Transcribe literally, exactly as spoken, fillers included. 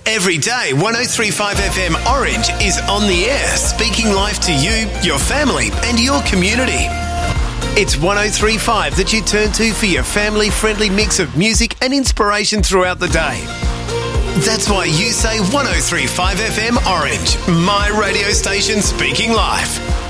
Every day, one oh three point five F M Orange is on the air, speaking life to you, your family and your community. It's one oh three point five that you turn to for your family-friendly mix of music and inspiration throughout the day. That's why you say one oh three point five F M Orange, my radio station speaking life.